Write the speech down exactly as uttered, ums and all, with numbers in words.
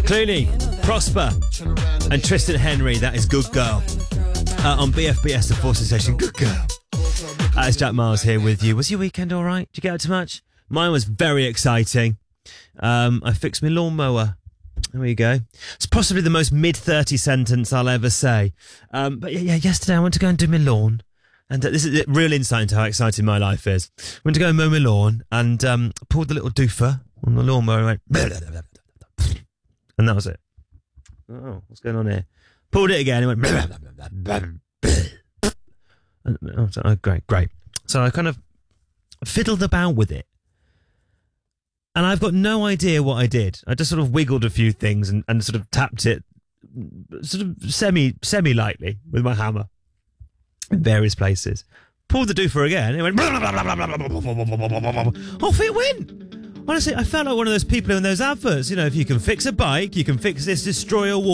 Clooney, Prosper, and Tristan Henry. That is Good Girl. Uh, on B F B S, the Forces Session. Good Girl. Uh, it's Jack Miles here with you. Was your weekend all right? Did you get out too much? Mine was very exciting. Um, I fixed my lawnmower. There you go. It's possibly the most mid thirty sentence I'll ever say. Um, but yeah, yeah, yesterday I went to go and do my lawn. And uh, this is a real insight into how exciting my life is. Went to go and mow my lawn and um, pulled the little doofer on the lawnmower and went... And that was it. Oh, what's going on here? Pulled it again and went... And, oh, so, oh, great, great. So I kind of fiddled about with it. And I've got no idea what I did. I just sort of wiggled a few things and, and sort of tapped it sort of semi, semi-lightly with my hammer in various places. Pulled the doofer again. It went... Off it went. Honestly, I felt like one of those people in those adverts. You know, if you can fix a bike, you can fix this destroyer wall.